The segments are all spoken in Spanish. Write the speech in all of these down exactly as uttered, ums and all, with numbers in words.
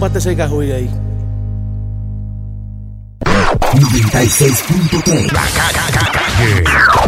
zúmbate ese cajuy ahí. noventa y seis punto tres. La calle.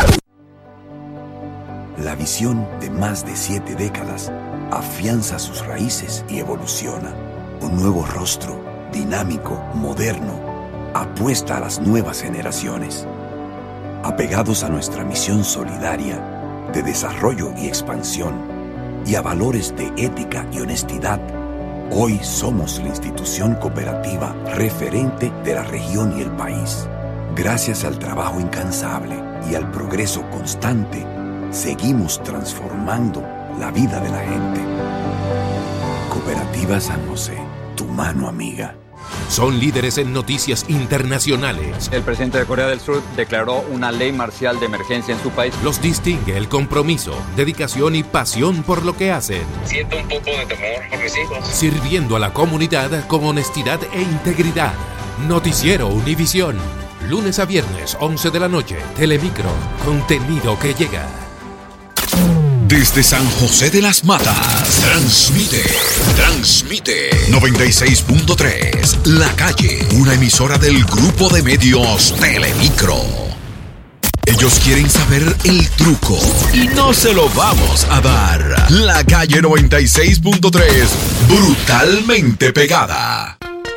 La visión de más de siete décadas afianza sus raíces y evoluciona. Un nuevo rostro, dinámico, moderno, apuesta a las nuevas generaciones. Apegados a nuestra misión solidaria de desarrollo y expansión y a valores de ética y honestidad, hoy somos la institución cooperativa referente de la región y el país. Gracias al trabajo incansable y al progreso constante, seguimos transformando la vida de la gente. Cooperativa San José, tu mano amiga. Son líderes en noticias internacionales. El presidente de Corea del Sur declaró una ley marcial de emergencia en su país. Los distingue el compromiso, dedicación y pasión por lo que hacen. Siento un poco de temor por mis hijos. Sirviendo a la comunidad con honestidad e integridad. Noticiero Univisión. Lunes a viernes, once de la noche. Telemicro. Contenido que llega. Desde San José de las Matas, transmite, transmite noventa y seis punto tres, La Calle, una emisora del grupo de medios Telemicro. Ellos quieren saber el truco y no se lo vamos a dar. La Calle noventa y seis punto tres, brutalmente pegada.